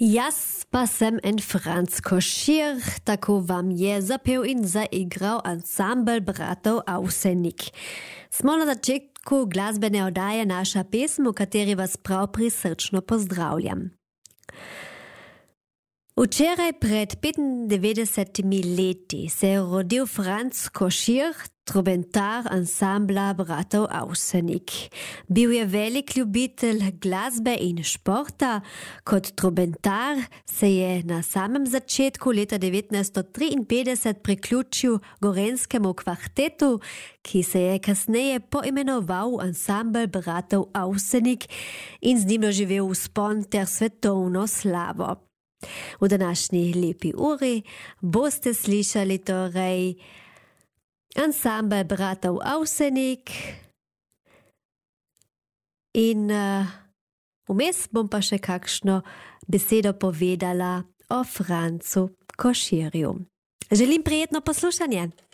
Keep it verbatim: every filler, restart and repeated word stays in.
Jas pa sem en Franz Košir, tako vam je zapel in zaigral ansambl bratov Avsenik. Smo na začetku glasbene oddaje Naša pesm, v kateri vas prav prisrčno pozdravljam. Včeraj pred petindevetdesetimi leti se je rodil Franz Košir, trubentar ansambla bratov Avsenik. Bil je velik ljubitelj glasbe in športa. Kot trubentar se je na samem začetku leta devetnajststo triinpetdeset priključil gorenskemu kvartetu, ki se je kasneje poimenoval ansambl bratov Avsenik in z njim doživel vzpon ter svetovno slavo. V današnji lepi uri boste slišali torej ansambl bratov Avsenik in uh, vmes bom pa še kakšno besedo povedala o Francu Koširju. Želim prijetno poslušanje.